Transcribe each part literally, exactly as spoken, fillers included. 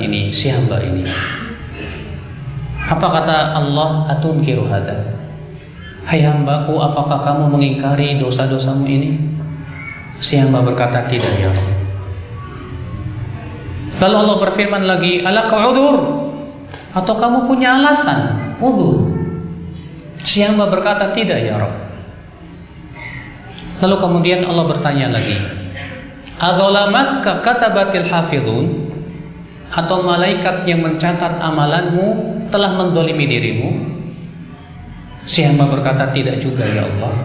ini, si hamba ini. Apa kata Allah? Atunkiru hada. Hai hambaku, apakah kamu mengingkari dosa-dosamu ini? Si hamba berkata, tidak ya Allah. Lalu Allah berfirman lagi, alaka udhur, atau kamu punya alasan udhur? Si hamba berkata, tidak ya Rabb. Lalu kemudian Allah bertanya lagi, adzalamatka katabatil hafidhun, atau malaikat yang mencatat amalanmu telah mendolimi dirimu? Si hamba berkata, tidak juga ya Allah.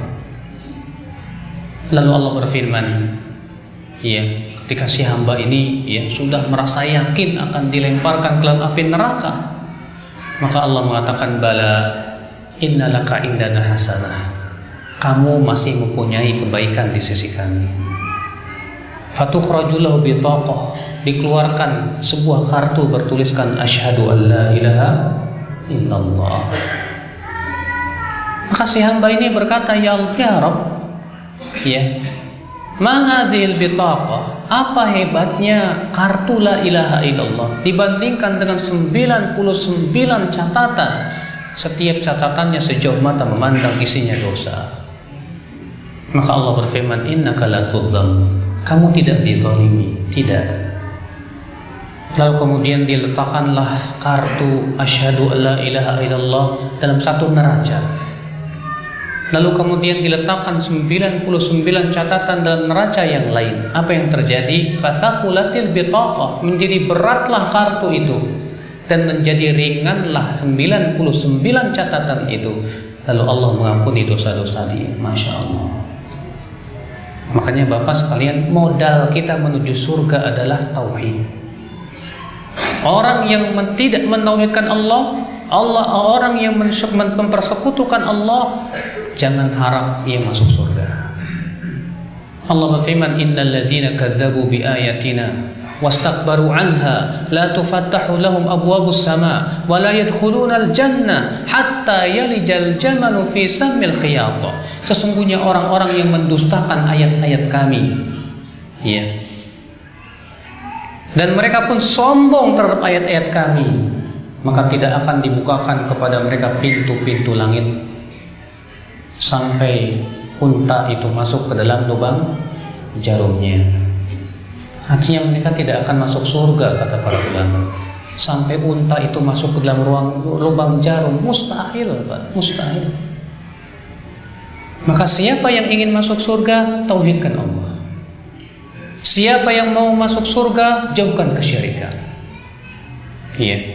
Lalu Allah berfirman, ya, ketika si hamba ini ya sudah merasa yakin akan dilemparkan ke dalam api neraka, maka Allah mengatakan, bala innalaka indana hasanah, kamu masih mempunyai kebaikan di sisi kami. Fatukhraju lahu bitaqah, dikeluarkan sebuah kartu bertuliskan asyhadu an la ilaha illallah. Maka si hamba ini berkata, ya Allah, ya Rabb, ya, ma hadhil bitaqah, apa hebatnya kartu la ilaha illallah dibandingkan dengan sembilan puluh sembilan catatan, setiap catatannya sejauh mata memandang isinya dosa. Maka Allah berfirman, innaka la tudzam, kamu tidak dizalimi, tidak. Lalu kemudian diletakkanlah kartu asyhadu an la ilaha illallah dalam satu neraca. Lalu kemudian diletakkan sembilan puluh sembilan catatan dalam neraca yang lain. Apa yang terjadi? Fathaqulatil bitaqah, menjadi beratlah kartu itu dan menjadi ringanlah sembilan puluh sembilan catatan itu. Lalu Allah mengampuni dosa-dosa dia. Masya Allah. Makanya Bapak sekalian, modal kita menuju surga adalah tauhid. Orang yang men- tidak mentauhidkan Allah, Allah orang yang mempersekutukan Allah, jangan harap ia masuk surga. Allah berfirman, innal ladzina kadzdzabu biayatina wastakbaru anha la tufattahu lahum abwabus sama wa la yadkhulunal jannah hatta yalijal jamalu fi sammil khiyat. Sesungguhnya orang-orang yang mendustakan ayat-ayat kami, ya, dan mereka pun sombong terhadap ayat-ayat kami, maka tidak akan dibukakan kepada mereka pintu-pintu langit sampai unta itu masuk ke dalam lubang jarumnya. Artinya mereka tidak akan masuk surga, kata para ulama, sampai unta itu masuk ke dalam ruang lubang jarum. Mustahil, Pak, mustahil. Maka siapa yang ingin masuk surga, tauhidkan Allah. Siapa yang mau masuk surga, jauhkan kesyirikan. Iya.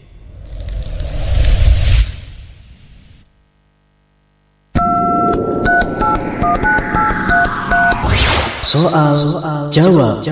Soal jawab.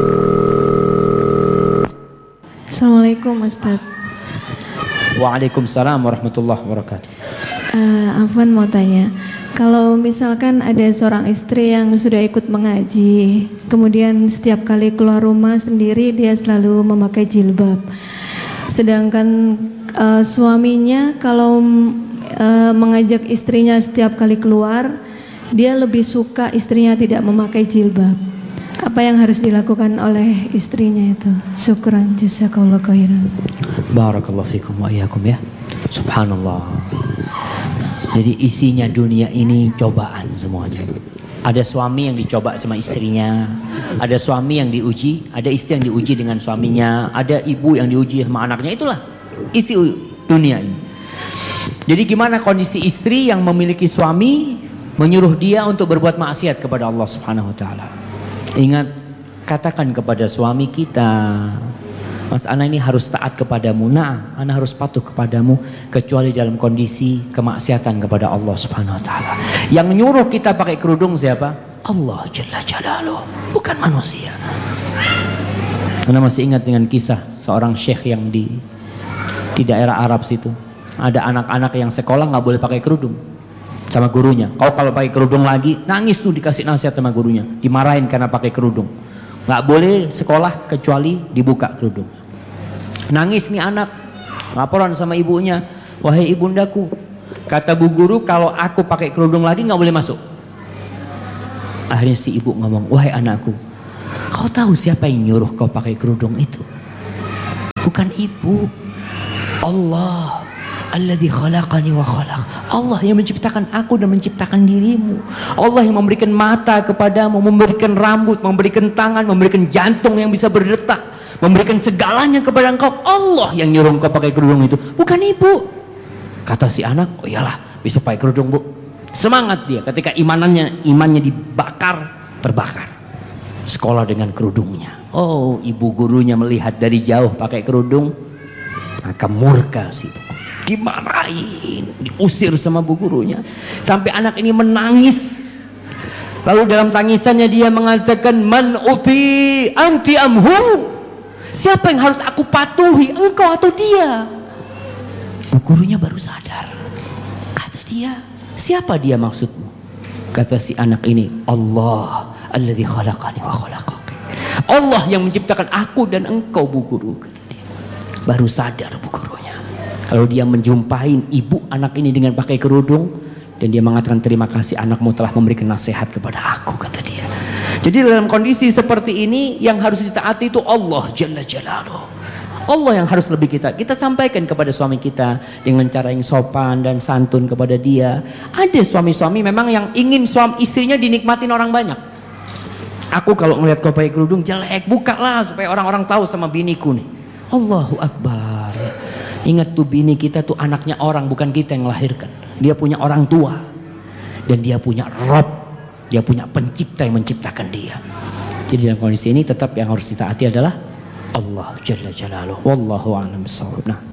Assalamualaikum Ustaz. Waalaikumsalam warahmatullahi wabarakatuh. Uh, Afwan mau tanya, kalau misalkan ada seorang istri yang sudah ikut mengaji, kemudian setiap kali keluar rumah sendiri dia selalu memakai jilbab, sedangkan uh, suaminya kalau uh, mengajak istrinya setiap kali keluar, dia lebih suka istrinya tidak memakai jilbab. Apa yang harus dilakukan oleh istrinya itu? Syukran, jazakallahu khairan. Barakallahu fikum wa iyyakum ya. Subhanallah. Jadi isinya dunia ini cobaan semuanya. Ada suami yang dicoba sama istrinya, ada suami yang diuji, ada istri yang diuji dengan suaminya, ada ibu yang diuji sama anaknya. Itulah isi dunia ini. Jadi gimana kondisi istri yang memiliki suami menyuruh dia untuk berbuat maksiat kepada Allah Subhanahu wa taala? Ingat, katakan kepada suami kita, Mas, ana ini harus taat kepadamu. Nah, ana harus patuh kepadamu kecuali dalam kondisi kemaksiatan kepada Allah Subhanahu wa taala. Yang nyuruh kita pakai kerudung siapa? Allah Jalla Jalaluhu, bukan manusia. Ana masih ingat dengan kisah seorang syekh yang di di daerah Arab situ. Ada anak-anak yang sekolah nggak boleh pakai kerudung sama gurunya. Kau kalau pakai kerudung lagi, nangis tuh, dikasih nasihat sama gurunya, dimarahin karena pakai kerudung. Nggak boleh sekolah kecuali dibuka kerudung. Nangis nih anak, laporan sama ibunya, wahai ibundaku, kata bu guru kalau aku pakai kerudung lagi nggak boleh masuk. Akhirnya si ibu ngomong, wahai anakku, kau tahu siapa yang nyuruh kau pakai kerudung itu? Bukan ibu. Allah alladzi khalaqani wa khalaq. Allah yang menciptakan aku dan menciptakan dirimu. Allah yang memberikan mata kepadamu, memberikan rambut, memberikan tangan, memberikan jantung yang bisa berdetak, memberikan segalanya kepada engkau. Allah yang nyuruh engkau pakai kerudung itu, bukan ibu. Kata si anak, oh iyalah bisa pakai kerudung bu. Semangat dia ketika imanannya imannya dibakar, terbakar. Sekolah dengan kerudungnya. Oh, ibu gurunya melihat dari jauh pakai kerudung, maka murka si ibu. Dimarahin, diusir sama bu gurunya. Sampai anak ini menangis. Lalu dalam tangisannya dia mengatakan, man uti anti amhu. Siapa yang harus aku patuhi, engkau atau dia? Bu gurunya baru sadar. Kata dia, siapa dia maksudmu? Kata si anak ini, Allah alladzi khalaqani wa khalaqaki. Allah yang menciptakan aku dan engkau bu guru, kata dia. Baru sadar bu gurunya. Kalau dia menjumpai ibu anak ini dengan pakai kerudung, dan dia mengatakan, terima kasih anakmu telah memberikan nasihat kepada aku, kata dia. Jadi dalam kondisi seperti ini yang harus ditaati itu Allah Jalla Jalaluh. Allah yang harus lebih kita kita sampaikan kepada suami kita dengan cara yang sopan dan santun kepada dia. Ada suami-suami memang yang ingin suami istrinya dinikmatin orang banyak. Aku kalau ngelihat kau pakai kerudung jelek, bukalah supaya orang-orang tahu sama biniku nih. Allahu Akbar. Ingat tuh, bini kita tuh anaknya orang, bukan kita yang melahirkan. Dia punya orang tua dan dia punya Rob, dia punya pencipta yang menciptakan dia. Jadi dalam kondisi ini tetap yang harus ditaati adalah Allah Jalla Jalaluh. Wallahu a'lam bishawab. Nah.